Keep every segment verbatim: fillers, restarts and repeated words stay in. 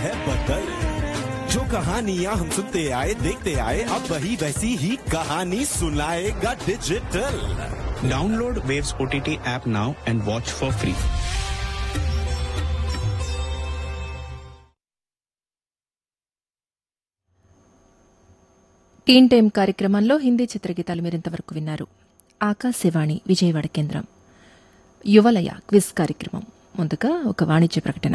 है बदल। जो कहानियां हम सुनते आए देखते आए अब वही वैसी ही कहानी सुनाएगा digital. Download Waves O T T app now and watch for free. Teen time కార్యక్రమంలో హిందీ చిత్రగీతాలు మీరింతవరకు విన్నారు. ఆకాశవాణి విజయవాడ కేంద్రం యువలయ క్విజ్ కార్యక్రమం. ముందుగా ఒక వాణిజ్య ప్రకటన.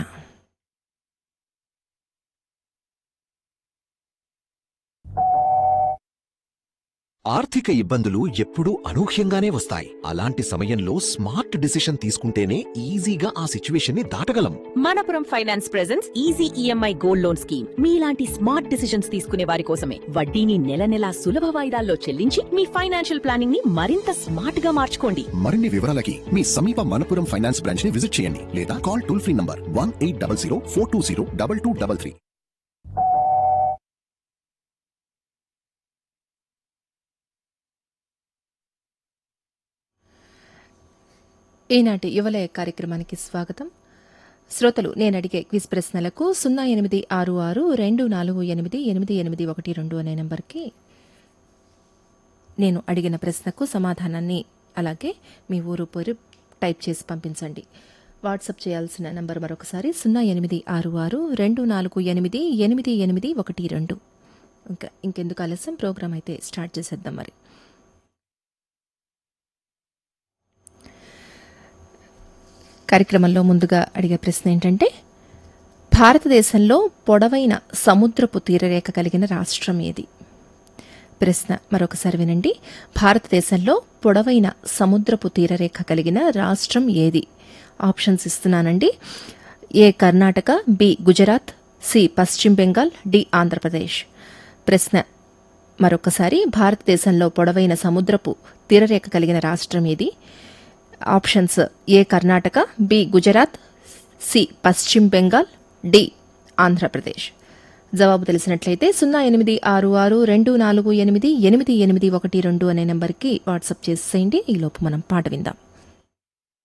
ఆర్థిక ఇబ్బందులు ఎప్పుడూ అనూహ్యంగానే వస్తాయి. అలాంటి సమయంలో స్మార్ట్ డిసిషన్ తీసుకుంటేనే ఈజీగా ఆ సిచ్యువేషన్ ని దాటగలం. Manappuram finance presents easy EMI gold loan scheme. మీలాంటి స్మార్ట్ డిసిషన్స్ తీసుకునే వారి కోసమే. వడ్డీని నెల నెలా సులభ వాయిదాల్లో చెల్లించి మీ ఫైనాన్షియల్ ప్లానింగ్ ని మరింత స్మార్ట్ గా మార్చుకోండి. మరిన్ని వివరాలకి మీ సమీప మనపురం ఫైనాన్స్ బ్రాంచ్ ని విజిట్ చేయండి లేదా call toll free number one eight double zero four two zero double two double three. ఈనాటి యువలయ కార్యక్రమానికి స్వాగతం. శ్రోతలు నేను అడిగే క్విజ్ ప్రశ్నలకు సున్నా ఎనిమిది ఆరు ఆరు రెండు నాలుగు ఎనిమిది ఎనిమిది ఎనిమిది ఒకటి రెండు అనే నెంబర్కి నేను అడిగిన ప్రశ్నకు సమాధానాన్ని అలాగే మీ ఊరు పేరు టైప్ చేసి పంపించండి. వాట్సాప్ చేయాల్సిన నంబర్ మరొకసారి సున్నా ఎనిమిది ఆరు ఆరు రెండు నాలుగు ఎనిమిది ఎనిమిది ఎనిమిది ఒకటి రెండు. ఇంకా ఇంకెందుకు ఆలస్యం, ప్రోగ్రాం అయితే స్టార్ట్ చేసేద్దాం. మరి కార్యక్రమంలో ముందుగా అడిగే ప్రశ్న ఏంటంటే, భారతదేశంలో పొడవైన సముద్రపు తీరరేఖ కలిగిన రాష్ట్రం ఏది? ప్రశ్న మరొకసారి వినండి. భారతదేశంలో పొడవైన సముద్రపు తీరరేఖ కలిగిన రాష్ట్రం ఏది? ఆప్షన్స్ ఇస్తున్నానండి. ఏ కర్ణాటక, బి గుజరాత్, సి పశ్చిమ బెంగాల్, డి ఆంధ్రప్రదేశ్. ప్రశ్న మరొకసారి, భారతదేశంలో పొడవైన సముద్రపు తీరరేఖ కలిగిన రాష్ట్రం ఏది? Options A Karnataka, B Gujarat, C పశ్చిమ బెంగాల్, డి ఆంధ్రప్రదేశ్. జవాబు తెలిసినట్లయితే సున్నా ఎనిమిది ఆరు ఆరు రెండు నాలుగు ఎనిమిది ఎనిమిది ఎనిమిది ఒకటి రెండు అనే నెంబర్కి వాట్సాప్ చేసేయండి. ఈలోపు మనం పాట విందాం.